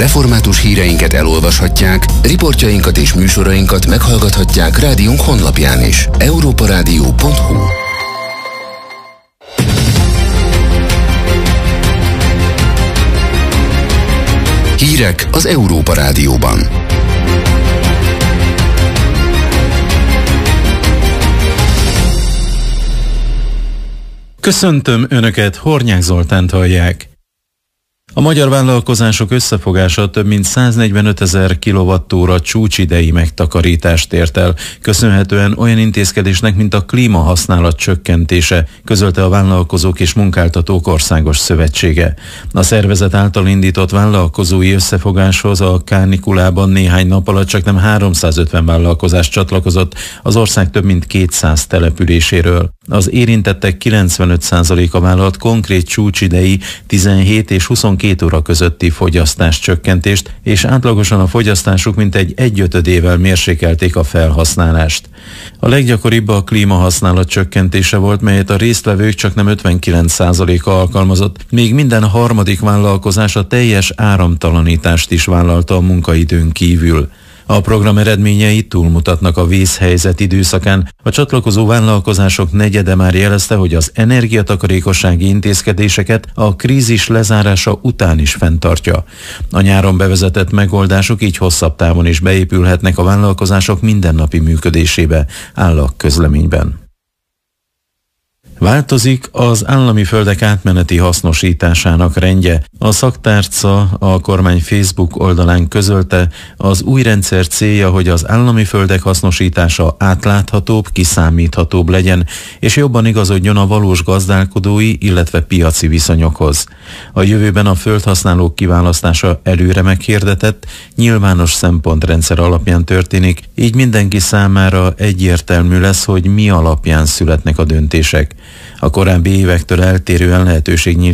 Református híreinket elolvashatják, riportjainkat és műsorainkat meghallgathatják rádiónk honlapján is. europaradio.hu. Hírek az Európa Rádióban. Köszöntöm Önöket, Hornyák Zoltánt hallják. A magyar vállalkozások összefogása több mint 145 000 kWh csúcsidei megtakarítást ért el, köszönhetően olyan intézkedésnek, mint a klímahasználat csökkentése, közölte a Vállalkozók és Munkáltatók Országos Szövetsége. A szervezet által indított vállalkozói összefogáshoz a kánikulában néhány nap alatt csaknem 350 vállalkozás csatlakozott az ország több mint 200 településéről. Az érintettek 95%-a vállalt konkrét csúcsidei 17 és 22 óra közötti fogyasztás csökkentést, és átlagosan a fogyasztásuk mintegy 1/5-ével mérsékelték a felhasználást. A leggyakoribb a klímahasználat csökkentése volt, melyet a résztvevők csaknem 59%-a alkalmazott, még minden harmadik vállalkozás a teljes áramtalanítást is vállalta a munkaidőn kívül. A program eredményei túlmutatnak a vészhelyzet időszakán. A csatlakozó vállalkozások negyede már jelezte, hogy az energiatakarékossági intézkedéseket a krízis lezárása után is fenntartja. A nyáron bevezetett megoldások így hosszabb távon is beépülhetnek a vállalkozások mindennapi működésébe, áll a közleményben. Változik az állami földek átmeneti hasznosításának rendje. A szaktárca a kormány Facebook oldalán közölte, az új rendszer célja, hogy az állami földek hasznosítása átláthatóbb, kiszámíthatóbb legyen, és jobban igazodjon a valós gazdálkodói, illetve piaci viszonyokhoz. A jövőben a földhasználók kiválasztása előre meghirdetett, nyilvános szempontrendszer alapján történik, így mindenki számára egyértelmű lesz, hogy mi alapján születnek a döntések. A korábbi évektől eltérően lehetőség nyílik